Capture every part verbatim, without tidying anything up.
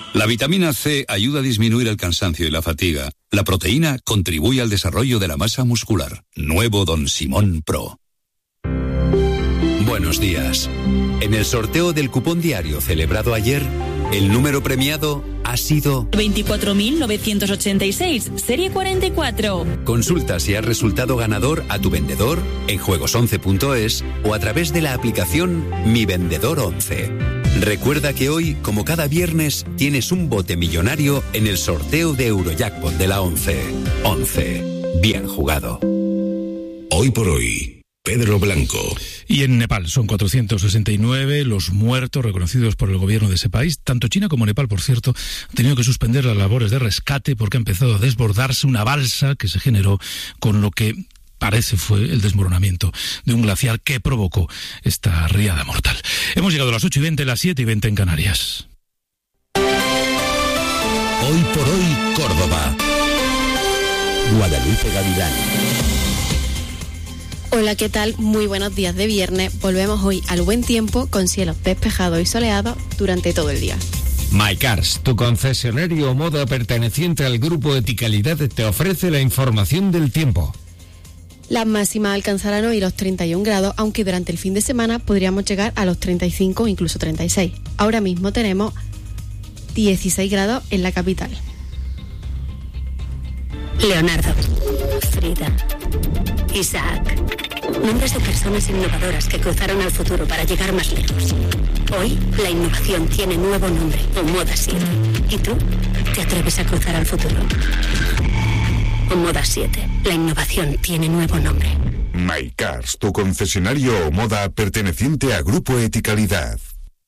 La vitamina C ayuda a disminuir el cansancio y la fatiga. La proteína contribuye al desarrollo de la masa muscular. Nuevo Don Simón Pro. Buenos días. En el sorteo del cupón diario celebrado ayer, el número premiado ha sido veinticuatro mil novecientos ochenta y seis, serie cuarenta y cuatro. Consulta si has resultado ganador a tu vendedor en juegos once punto es o a través de la aplicación Mi Vendedor once. Recuerda que hoy, como cada viernes, tienes un bote millonario en el sorteo de Eurojackpot de la once. once. Bien jugado. Hoy por hoy, Pedro Blanco. Y en Nepal son cuatrocientos sesenta y nueve los muertos reconocidos por el gobierno de ese país. Tanto China como Nepal, por cierto, han tenido que suspender las labores de rescate porque ha empezado a desbordarse una balsa que se generó con lo que parece fue el desmoronamiento de un glaciar que provocó esta riada mortal. Hemos llegado a las ocho y veinte, las siete y veinte en Canarias. Hoy por hoy, Córdoba. Guadalupe Gavilán. Hola, ¿qué tal? Muy buenos días de viernes. Volvemos hoy al buen tiempo con cielos despejados y soleados durante todo el día. MyCars, tu concesionario Moda perteneciente al grupo Eticalidad, te ofrece la información del tiempo. Las máximas alcanzarán hoy los treinta y un grados, aunque durante el fin de semana podríamos llegar a los treinta y cinco o incluso treinta y seis. Ahora mismo tenemos dieciséis grados en la capital. Leonardo, Frida, Isaac, nombres de personas innovadoras que cruzaron al futuro para llegar más lejos. Hoy, la innovación tiene nuevo nombre, Omoda siete. ¿Y tú? ¿Te atreves a cruzar al futuro? Omoda siete, la innovación tiene nuevo nombre. MyCars, tu concesionario Omoda perteneciente a Grupo Eticalidad.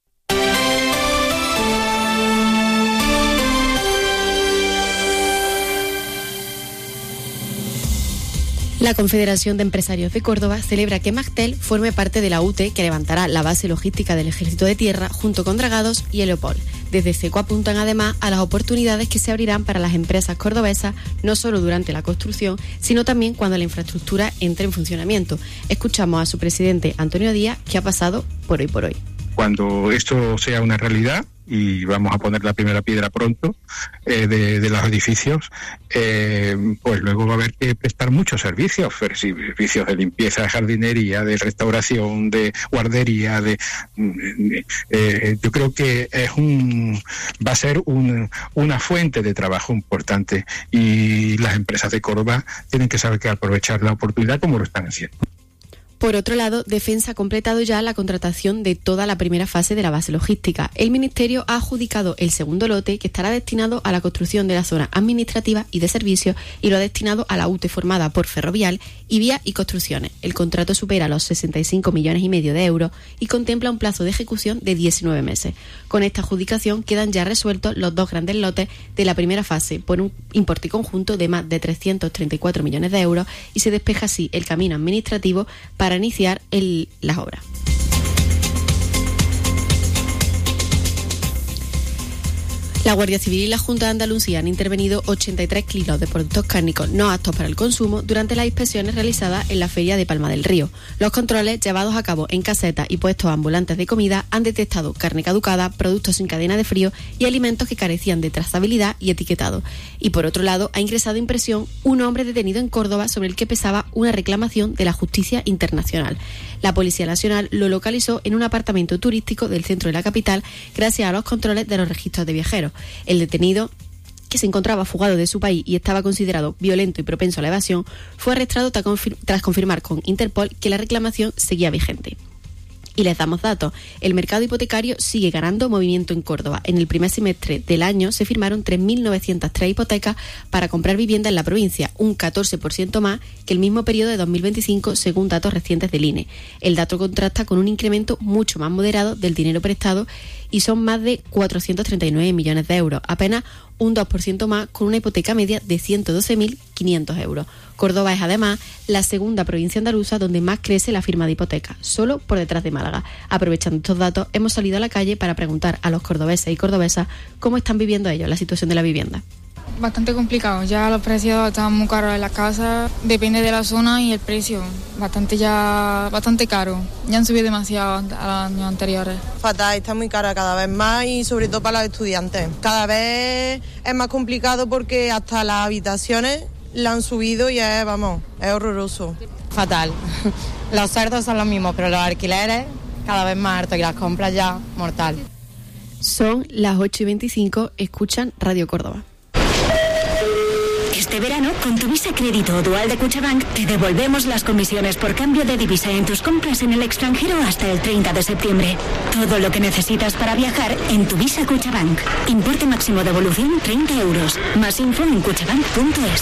La Confederación de Empresarios de Córdoba celebra que Magtel forme parte de la U T E, que levantará la base logística del Ejército de Tierra junto con Dragados y Heliopol. Desde CECO apuntan además a las oportunidades que se abrirán para las empresas cordobesas, no solo durante la construcción, sino también cuando la infraestructura entre en funcionamiento. Escuchamos a su presidente, Antonio Díaz, que ha pasado por hoy por hoy. Cuando esto sea una realidad, y vamos a poner la primera piedra pronto eh, de, de los edificios, eh, pues luego va a haber que prestar muchos servicios, servicios de limpieza, de jardinería, de restauración, de guardería, de, de eh, yo creo que es un va a ser un, una fuente de trabajo importante, y las empresas de Córdoba tienen que saber que aprovechar la oportunidad como lo están haciendo. Por otro lado, Defensa ha completado ya la contratación de toda la primera fase de la base logística. El Ministerio ha adjudicado el segundo lote, que estará destinado a la construcción de la zona administrativa y de servicios, y lo ha destinado a la U T E formada por Ferrovial y Vías y Construcciones. El contrato supera los sesenta y cinco millones y medio de euros y contempla un plazo de ejecución de diecinueve meses. Con esta adjudicación quedan ya resueltos los dos grandes lotes de la primera fase por un importe conjunto de más de trescientos treinta y cuatro millones de euros, y se despeja así el camino administrativo para para iniciar el, las obras. La Guardia Civil y la Junta de Andalucía han intervenido ochenta y tres kilos de productos cárnicos no aptos para el consumo durante las inspecciones realizadas en la feria de Palma del Río. Los controles llevados a cabo en casetas y puestos ambulantes de comida han detectado carne caducada, productos sin cadena de frío y alimentos que carecían de trazabilidad y etiquetado. Y por otro lado, ha ingresado en prisión un hombre detenido en Córdoba sobre el que pesaba una reclamación de la justicia internacional. La Policía Nacional lo localizó en un apartamento turístico del centro de la capital gracias a los controles de los registros de viajeros. El detenido, que se encontraba fugado de su país y estaba considerado violento y propenso a la evasión, fue arrestado tras confirmar con Interpol que la reclamación seguía vigente. Y les damos datos. El mercado hipotecario sigue ganando movimiento en Córdoba. En el primer semestre del año se firmaron tres mil novecientas tres hipotecas para comprar vivienda en la provincia, un catorce por ciento más que el mismo periodo de dos mil veinticinco, según datos recientes del I N E. El dato contrasta con un incremento mucho más moderado del dinero prestado, y son más de cuatrocientos treinta y nueve millones de euros, apenas un dos por ciento más, con una hipoteca media de ciento doce mil quinientos euros. Córdoba es además la segunda provincia andaluza donde más crece la firma de hipotecas, solo por detrás de Málaga. Aprovechando estos datos, hemos salido a la calle para preguntar a los cordobeses y cordobesas cómo están viviendo ellos la situación de la vivienda. bastante complicado. Ya los precios están muy caros en las casas, depende de la zona y el precio, bastante ya bastante caro. Ya han subido demasiado a los años anteriores. Fatal, está muy cara cada vez más y sobre todo para los estudiantes. Cada vez es más complicado porque hasta las habitaciones la han subido y es, vamos, es horroroso. Fatal. Los sueldos son los mismos, pero los alquileres cada vez más altos y las compras ya mortal. Son las ocho y veinticinco, escuchan Radio Córdoba. Este verano, con tu Visa Crédito o Dual de Cuchabank, te devolvemos las comisiones por cambio de divisa en tus compras en el extranjero hasta el treinta de septiembre. Todo lo que necesitas para viajar en tu Visa Cuchabank. Importe máximo de devolución treinta euros. Más info en cuchabank punto es.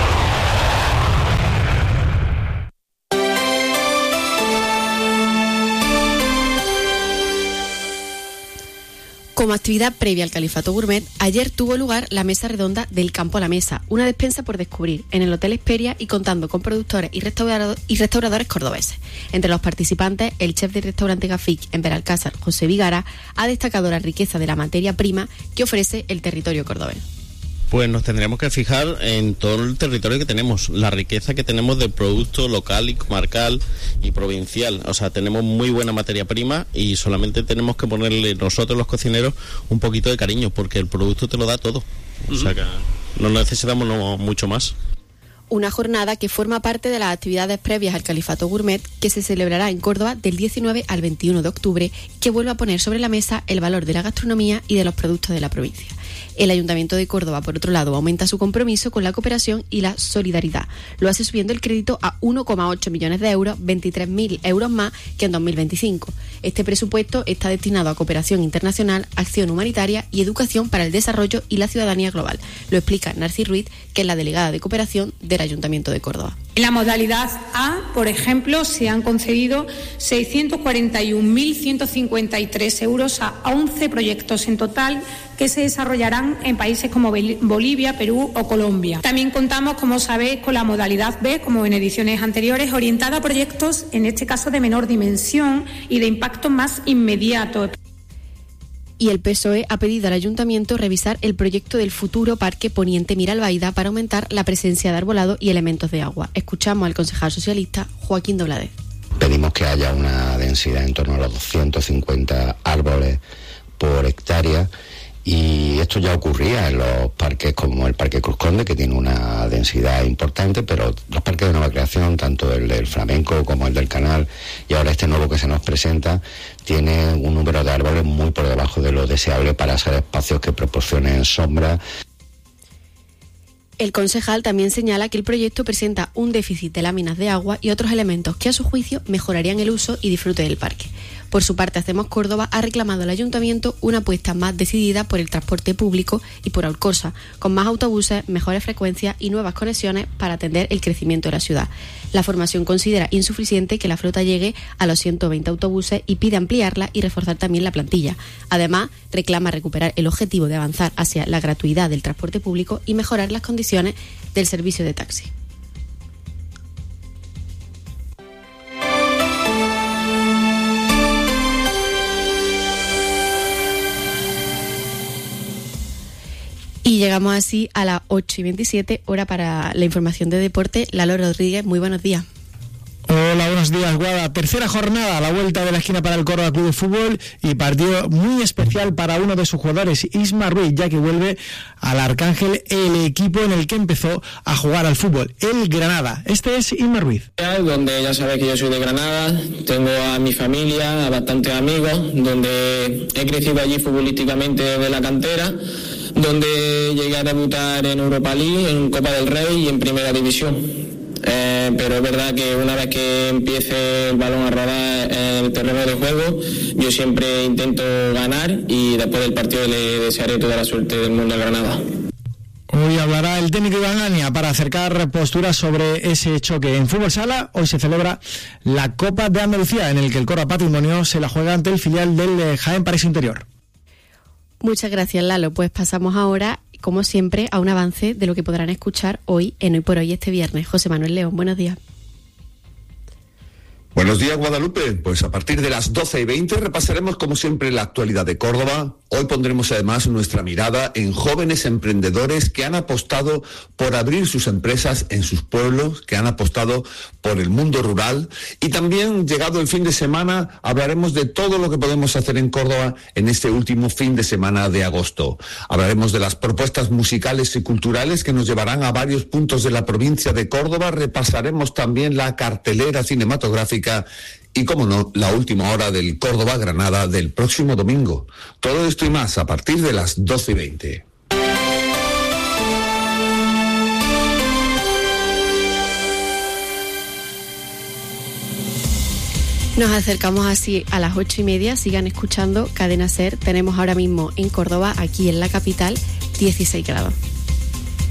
Como actividad previa al Califato Gourmet, ayer tuvo lugar la mesa redonda del Campo a la Mesa, una despensa por descubrir, en el Hotel Hesperia y contando con productores y, restaurado- y restauradores cordobeses. Entre los participantes, el chef del restaurante Gafic en Benalcázar, José Vigara, ha destacado la riqueza de la materia prima que ofrece el territorio cordobés. Pues nos tendremos que fijar en todo el territorio que tenemos, la riqueza que tenemos de producto local y comarcal y provincial. O sea, tenemos muy buena materia prima y solamente tenemos que ponerle nosotros los cocineros un poquito de cariño porque el producto te lo da todo. O sea que no necesitamos no, mucho más. Una jornada que forma parte de las actividades previas al Califato Gourmet que se celebrará en Córdoba del diecinueve al veintiuno de octubre, que vuelve a poner sobre la mesa el valor de la gastronomía y de los productos de la provincia. El Ayuntamiento de Córdoba, por otro lado, aumenta su compromiso con la cooperación y la solidaridad. Lo hace subiendo el crédito a uno coma ocho millones de euros, veintitrés mil euros más que en dos mil veinticinco. Este presupuesto está destinado a cooperación internacional, acción humanitaria y educación para el desarrollo y la ciudadanía global. Lo explica Narcis Ruiz, que es la delegada de cooperación del Ayuntamiento de Córdoba. En la modalidad A, por ejemplo, se han concedido seiscientos cuarenta y un mil ciento cincuenta y tres euros a once proyectos en total que se desarrollarán en países como Bolivia, Perú o Colombia. También contamos, como sabéis, con la modalidad B, como en ediciones anteriores, orientada a proyectos, en este caso de menor dimensión y de impacto más inmediato. Y el P S O E ha pedido al Ayuntamiento revisar el proyecto del futuro Parque Poniente Miralbaida para aumentar la presencia de arbolado y elementos de agua. Escuchamos al concejal socialista Joaquín Dobladez. Pedimos que haya una densidad en torno a los doscientos cincuenta árboles por hectárea. Y esto ya ocurría en los parques como el Parque Cruz Conde, que tiene una densidad importante, pero los parques de nueva creación, tanto el del Flamenco como el del Canal, y ahora este nuevo que se nos presenta, tiene un número de árboles muy por debajo de lo deseable para ser espacios que proporcionen sombra. El concejal también señala que el proyecto presenta un déficit de láminas de agua y otros elementos que, a su juicio, mejorarían el uso y disfrute del parque. Por su parte, Hacemos Córdoba ha reclamado al Ayuntamiento una apuesta más decidida por el transporte público y por Alcorsa, con más autobuses, mejores frecuencias y nuevas conexiones para atender el crecimiento de la ciudad. La formación considera insuficiente que la flota llegue a los ciento veinte autobuses y pide ampliarla y reforzar también la plantilla. Además, reclama recuperar el objetivo de avanzar hacia la gratuidad del transporte público y mejorar las condiciones del servicio de taxi. Y llegamos así a las ocho y veintisiete, hora para la información de deporte. Lalo Rodríguez, muy buenos días. Hola, buenos días, Guada. Tercera jornada a la vuelta de la esquina para el Córdoba Club de Fútbol y partido muy especial para uno de sus jugadores, Isma Ruiz, ya que vuelve al Arcángel, el equipo en el que empezó a jugar al fútbol, el Granada. Este es Isma Ruiz. Donde ya sabes que yo soy de Granada, tengo a mi familia, a bastantes amigos, donde he crecido allí futbolísticamente desde la cantera, donde llegué a debutar en Europa League, en Copa del Rey y en Primera División. Eh, pero es verdad que una vez que empiece el balón a rodar en el terreno de juego, yo siempre intento ganar y después del partido le desearé toda la suerte del mundo a Granada. Hoy hablará el técnico Iván Ania para acercar posturas sobre ese choque. En fútbol sala, hoy se celebra la Copa de Andalucía, en el que el Córdoba Patrimonio se la juega ante el filial del Jaén Paraíso Interior. Muchas gracias, Lalo. Pues pasamos ahora, como siempre, a un avance de lo que podrán escuchar hoy en Hoy por Hoy este viernes. José Manuel León, buenos días. Buenos días, Guadalupe. Pues a partir de las doce y veinte repasaremos como siempre la actualidad de Córdoba. Hoy pondremos además nuestra mirada en jóvenes emprendedores que han apostado por abrir sus empresas en sus pueblos, que han apostado por el mundo rural. Y también, llegado el fin de semana, hablaremos de todo lo que podemos hacer en Córdoba en este último fin de semana de agosto. Hablaremos de las propuestas musicales y culturales que nos llevarán a varios puntos de la provincia de Córdoba. Repasaremos también la cartelera cinematográfica y, como no, la última hora del Córdoba-Granada del próximo domingo. Todo esto y más a partir de las doce y veinte. Nos acercamos así a las ocho y media. Sigan escuchando Cadena SER. Tenemos ahora mismo en Córdoba, aquí en la capital, dieciséis grados.